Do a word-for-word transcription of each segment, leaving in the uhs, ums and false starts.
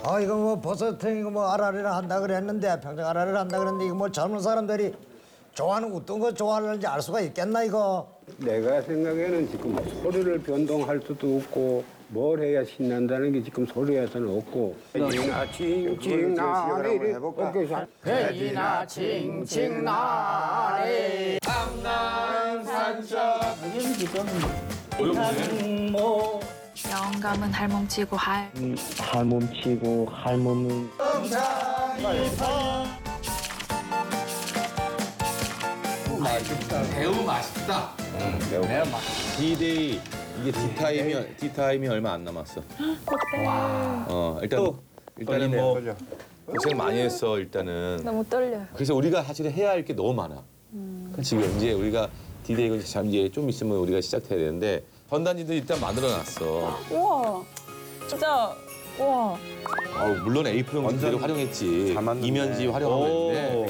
아 이거 뭐 버섯탕 이거 뭐 아라리라 한다 그랬는데 평생 아라리라 한다 그랬는데 이거 뭐 젊은 사람들이 좋아하는 어떤 거 좋아하는지 알 수가 있겠나 이거? 내가 생각에는 지금 소리를 변동할 수도 없고 뭘 해야 신난다는 게 지금 소리에서는 없고 이나 칭칭 나리 이나 칭칭 나리 영감은 할멈치고 할 할멈치고 할멈은 매우 맛있다. 디데이 이게 디타임이 디타임이 얼마 안 남았어. 어 일단 일단은 뭐 고생 많이 했어 일단은. 너무 떨려요. 그래서 우리가 사실 해야 할 게 너무 많아. 지금 이제 우리가 디데이 참 이제 좀 있으면 우리가 시작해야 되는데 전단지도 일단 만들어놨어. 우와, 진짜 우와. 어, 물론 에이프론 그대로 활용했지. 이면지 활용하고 있는데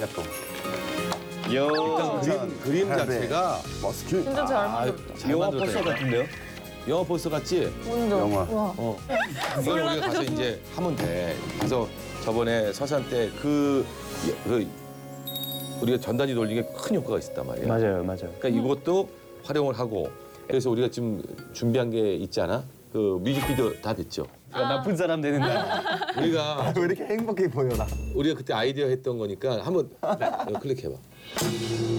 일단 그림 그림 자체가 진짜 잘 만들었다. 잘 영화 만들었다니까. 포스터 같은데요? 영화 포스터 같지? 완전. 영화. 우와. 어. 이걸 우리가 가서 이제 하면 돼. 가서 저번에 서산 때 그 그 우리가 전단지 돌린 게 큰 효과가 있었단 말이야. 맞아요, 맞아요. 그러니까 이것도 활용을 하고 그래서 우리가 지금 준비한 게 있지 않아? 그 뮤직비디오 다 됐죠. 나쁜 사람 되는 날. 우리가 왜 이렇게 행복해 보여 나? 우리가 그때 아이디어 했던 거니까 한번 클릭해봐.